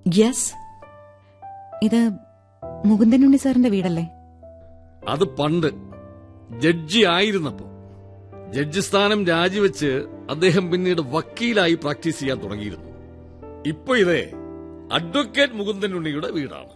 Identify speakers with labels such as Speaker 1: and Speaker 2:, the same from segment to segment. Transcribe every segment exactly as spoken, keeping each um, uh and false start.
Speaker 1: Yes.
Speaker 2: ഇത് മുകുന്ദനുണ്ണി സാറിന്റെ വീടല്ലേ?
Speaker 3: അത് പണ്ട് ജഡ്ജി ആയിരുന്നപ്പോ. ജഡ്ജി സ്ഥാനം രാജിവെച്ച് അദ്ദേഹം പിന്നീട് വക്കീലായി പ്രാക്ടീസ് ചെയ്യാൻ തുടങ്ങിയിരുന്നു. ഇപ്പൊ ഇതേ അഡ്വക്കേറ്റ് മുകുന്ദനുണ്ണിയുടെ വീടാണ്.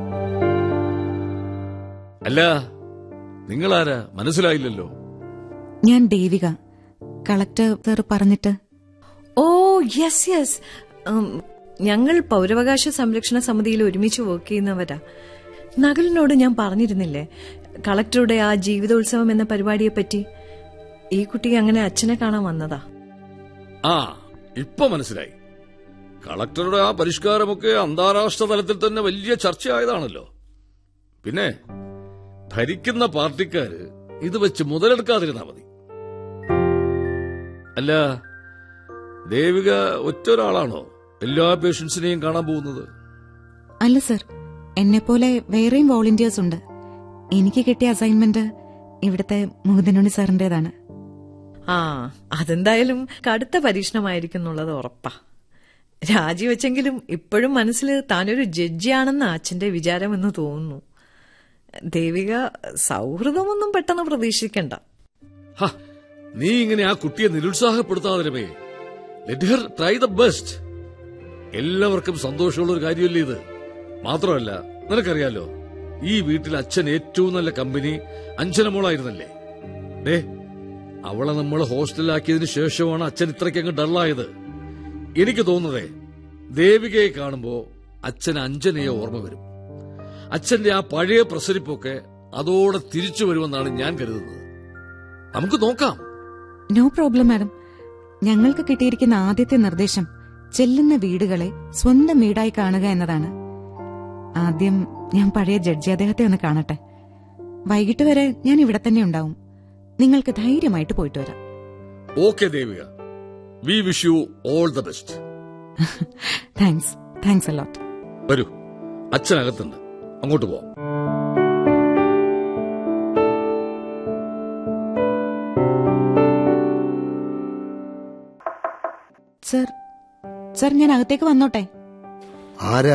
Speaker 3: അല്ല, നിങ്ങളാരാ? മനസ്സിലായില്ലല്ലോ.
Speaker 2: ഞാൻ ദേവിക. കളക്ടർ സാർ പറഞ്ഞിട്ട്.
Speaker 1: ഓ യെസ് യെസ്. ഞങ്ങൾ പൗരാവകാശ സംരക്ഷണ സമിതിയിൽ ഒരുമിച്ച് വർക്ക് ചെയ്യുന്നവരാ. നകുലിനോട് ഞാൻ പറഞ്ഞിരുന്നില്ലേ കളക്ടറുടെ ആ ജീവിതോത്സവം എന്ന പരിപാടിയെ പറ്റി? ഈ കുട്ടി അങ്ങനെ അച്ഛനെ കാണാൻ വന്നതാ.
Speaker 3: ആ, ഇപ്പൊ മനസ്സിലായി. കളക്ടറുടെ ആ പരിഷ്കാരമൊക്കെ അന്താരാഷ്ട്ര തലത്തിൽ തന്നെ വലിയ ചർച്ചയായതാണല്ലോ. പിന്നെ ഭരിക്കുന്ന പാർട്ടിക്കാര് ഇത് വെച്ച് മുതലെടുക്കാതിരുന്നാ മതി. അല്ല, ദേവിക ഒറ്റൊരാളാണോ എല്ലാ പേഷ്യൻസിനെയും കാണാൻ പോകുന്നത്?
Speaker 2: അല്ല സർ, എന്നെപ്പോലെ വേറെയും വോളണ്ടിയേഴ്സ് ഉണ്ട്. എനിക്ക് കിട്ടിയ അസൈൻമെന്റ് ഇവിടുത്തെ മുകുന്ദനുണ്ണി സാറിന്റേതാണ്.
Speaker 1: ആ, അതെന്തായാലും കടുത്ത പരീക്ഷണമായിരിക്കും എന്നുള്ളത് ഉറപ്പാ. രാജിവെച്ചെങ്കിലും ഇപ്പോഴും മനസ്സിൽ താനൊരു ജഡ്ജിയാണെന്ന് അച്ഛന്റെ വിചാരമെന്ന് തോന്നുന്നു. ദേവിക സൗഹൃദമൊന്നും പെട്ടെന്ന് പ്രതീക്ഷിക്കണ്ട.
Speaker 3: നീ ഇങ്ങനെ ആ കുട്ടിയെ നിരുത്സാഹപ്പെടുത്താതിരമേ. Let Har try the best. എല്ലാവർക്കും സന്തോഷമുള്ള ഒരു കാര്യമല്ലേ ഇത്? മാത്രമല്ല, നിനക്കറിയാലോ, ഈ വീട്ടിൽ അച്ഛൻ ഏറ്റവും നല്ല കമ്പനി അഞ്ജനമോളായിരുന്നല്ലേ? ഡേ, അവളെ നമ്മൾ ഹോസ്റ്റലിലാക്കിയതിനു ശേഷമാണ് അച്ഛൻ ഇത്രയ്ക്കങ്ങ് ഡള്ളായത്. എനിക്ക് തോന്നുന്നതേ, ദേവികയെ കാണുമ്പോ അച്ഛൻ അഞ്ജനയെ ഓർമ്മ വരും. അച്ഛന്റെ ആ പഴയ പ്രസരിപ്പൊക്കെ അതോടെ തിരിച്ചു വരുമെന്നാണ് ഞാൻ കരുതുന്നത്. നമുക്ക് നോക്കാം.
Speaker 2: No problem madam. ഞങ്ങൾക്ക് കിട്ടിയിരിക്കുന്ന ആദ്യത്തെ നിർദ്ദേശം ചെല്ലുന്ന വീടുകളെ സ്വന്തം വീടായി കാണുക എന്നതാണ്. ആദ്യം ഞാൻ പഴയ ജഡ്ജി അദ്ദേഹത്തെ ഒന്ന് കാണട്ടെ. വൈകിട്ട് വരെ ഞാൻ ഇവിടെ തന്നെ ഉണ്ടാവും. നിങ്ങൾക്ക് ധൈര്യമായിട്ട് പോയിട്ട് വരാം.
Speaker 3: Okay Devika, we wish you all the best.
Speaker 2: Thanks thanks a lot.
Speaker 3: വരൂ, അച്ഛനകത്തുണ്ട്, അങ്ങോട്ട് പോവാം.
Speaker 2: സർ, സർ ഞാൻ അകത്തേക്ക് വന്നോട്ടെ?
Speaker 4: ആരാ?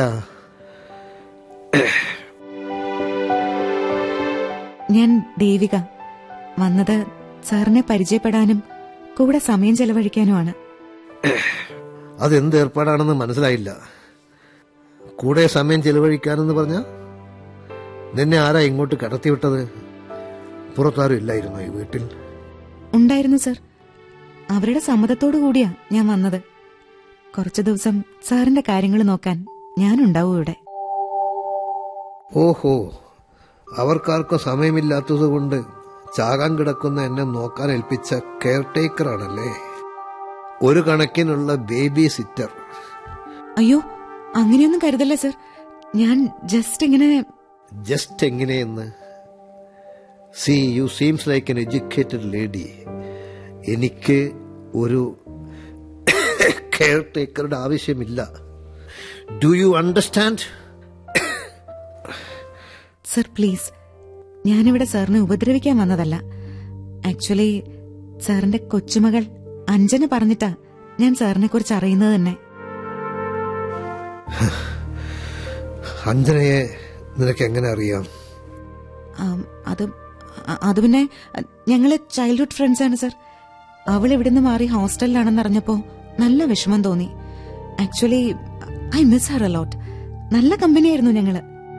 Speaker 2: ഞാൻ ദേവിക. വന്നത് സാറിനെ പരിചയപ്പെടാനും കൂടെ സമയം ചെലവഴിക്കാനുമാണ്.
Speaker 4: അതെന്ത് ഏർപ്പാടാണെന്ന് മനസ്സിലായില്ല. കൂടെ സമയം ചെലവഴിക്കാനെന്ന് പറഞ്ഞ നിന്നെ ആരാ ഇങ്ങോട്ട് കടത്തിവിട്ടത്? പുറത്താരും ഇല്ലായിരുന്നോ ഈ വീട്ടിൽ?
Speaker 2: ഉണ്ടായിരുന്നു സർ. അവരുടെ സമ്മതത്തോടു കൂടിയാ ഞാൻ വന്നത്. കുറച്ചു ദിവസം സാറിന്റെ കാര്യങ്ങൾ നോക്കാൻ ഞാനുണ്ടാവും ഇവിടെ.
Speaker 4: ഓഹോ, അവർക്കാർക്കോ സമയമില്ലാത്തതുകൊണ്ട് ചാകാൻ കിടക്കുന്ന എന്നെ നോക്കാൻ ഏൽപ്പിച്ച കെയർ ടേക്കർ ആണല്ലേ? ഒരു കണക്കിനുള്ള ബേബി സിറ്റർ.
Speaker 2: അയ്യോ, അങ്ങനെയൊന്നും കരുതല്ലേ സർ. ഞാൻ ജസ്റ്റ് ഇങ്ങനെ.
Speaker 4: ജസ്റ്റ് എങ്ങനെയെന്ന്? C, U seems like an educated lady. എനിക്ക് ഒരു കെയർ ടേക്കറുടെ ആവശ്യമില്ല. Do you understand?
Speaker 2: Sir please, ഞാനിവിടെ സാറിനെ ഉപദ്രവിക്കാൻ വന്നതല്ല. ആക്ച്വലി സാറിന്റെ കൊച്ചുമകൾ അഞ്ജന പറഞ്ഞിട്ടാ ഞാൻ സാറിനെ കുറിച്ച് അറിയുന്നത് തന്നെ.
Speaker 4: അഞ്ജനയെ നിനക്ക് എങ്ങനെ അറിയാം?
Speaker 2: അത് അത് പിന്നെ ഞങ്ങള് ചൈൽഡ്ഹുഡ് ഫ്രണ്ട്സ് ആണ് സർ. അവൾ ഇവിടുന്ന് മാറി ഹോസ്റ്റലിലാണെന്ന് അറിഞ്ഞപ്പോ നല്ല വിഷമം തോന്നി. Actually I miss Har a lot. നല്ല കമ്പനിയായിരുന്നു ഞങ്ങള്.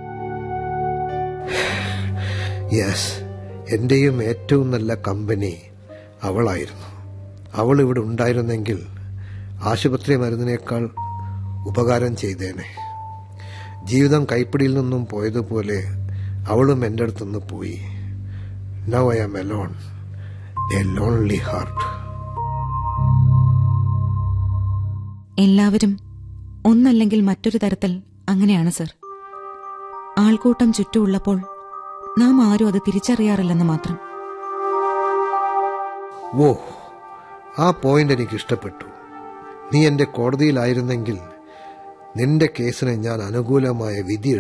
Speaker 4: യെസ്, എന്റെയും ഏറ്റവും നല്ല കമ്പനി അവളായിരുന്നു. അവൾ ഇവിടെ ഉണ്ടായിരുന്നെങ്കിൽ ആശുപത്രി മരുന്നിനേക്കാൾ ഉപകാരം ചെയ്തേനെ. ജീവിതം കൈപ്പിടിയിൽ നിന്നും പോയതുപോലെ അവളും എൻ്റെ അടുത്തുനിന്ന് പോയി. Now I am alone, A lonely heart.
Speaker 2: എല്ലാവരും ഒന്നല്ലെങ്കിൽ മറ്റൊരു തരത്തിൽ അങ്ങനെയാണ് സർ. ആൾക്കൂട്ടം ചുറ്റുമുള്ളപ്പോൾ നാം ആരും അത് തിരിച്ചറിയാറില്ലെന്ന് മാത്രം.
Speaker 4: ഓ, ആ പോയിന്റ് എനിക്ക് ഇഷ്ടപ്പെട്ടു. നീ എന്റെ കോടതിയിലായിരുന്നെങ്കിൽ നിന്റെ കേസിന് ഞാൻ അനുകൂലമായ വിധി